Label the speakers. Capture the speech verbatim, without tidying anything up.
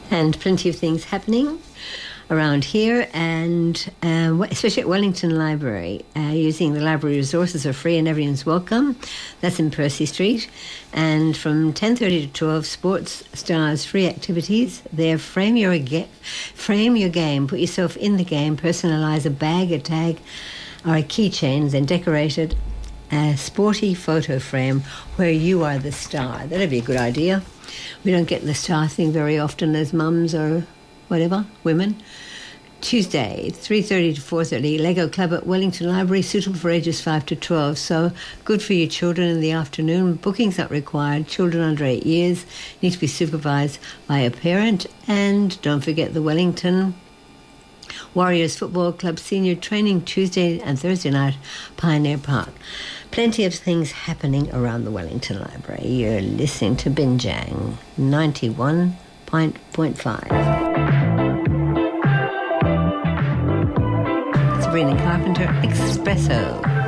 Speaker 1: And plenty of things happening around here, and um, especially at Wellington Library. Uh, using the library resources are free and everyone's welcome. That's in Percy Street. And from ten thirty to twelve, Sports Stars free activities. There, frame your, ga- frame your game, put yourself in the game, personalise a bag, a tag, or a keychain, then decorate it. A sporty photo frame where you are the star. That'd be a good idea. We don't get the star thing very often as mums or whatever, women. Tuesday, three thirty to four thirty, Lego Club at Wellington Library, suitable for ages five to twelve. So good for your children in the afternoon. Bookings not required. Children under eight years need to be supervised by a parent. And don't forget the Wellington Warriors Football Club Senior Training Tuesday and Thursday night, Pioneer Park. Plenty of things happening around the Wellington Library. You're listening to Binjang ninety-one point five. Sabrina Carpenter, Espresso.